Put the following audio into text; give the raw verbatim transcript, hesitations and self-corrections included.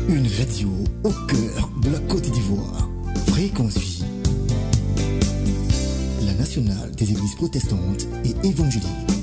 Une radio au cœur de la Côte d'Ivoire. Fréquence Vie. La nationale des églises protestantes et évangéliques.